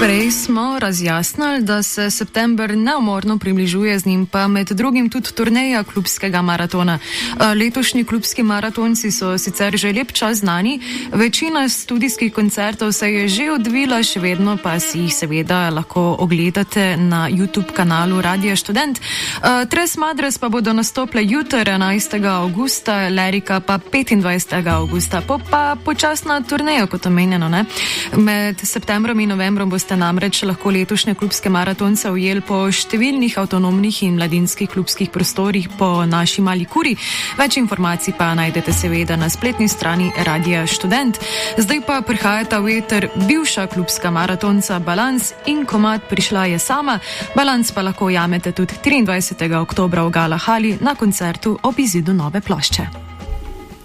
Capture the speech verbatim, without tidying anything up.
Prej smo razjasnili, da se september neumorno približuje, z njim pa med drugim tudi turneja klubskega maratona. Letošnji klubski maratonci so sicer že lep čas znani, večina studijskih koncertov se je že odvila, še vedno pa si jih seveda lahko ogledate na YouTube kanalu Radia Študent. Tres Madres pa bodo nastopile jutri enajstega avgusta, Lerika pa petindvajsetega avgusta, po pa počasna turneja, kot omenjeno, ne? Med septembrom in novembrom boste namreč lahko letošnje klubske maratonce ujeli po številnih avtonomnih in mladinskih klubskih prostorih po naši mali kuri. Več informacij pa najdete seveda na spletni strani Radia Študent. Zdaj pa prihajata v eter bivša klubska maratonca Balans in komad Prišla je sama. Balans pa lahko jamete tudi triindvajsetega oktobra v Gala Hali na koncertu ob izidu nove plošče.